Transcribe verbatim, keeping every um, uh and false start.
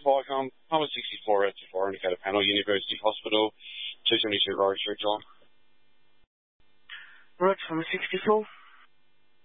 Park. I'm Thomas sixty-four out to four indicator panel, University Hospital, two seventy-two Road Street, John. Right, Thomas sixty-four.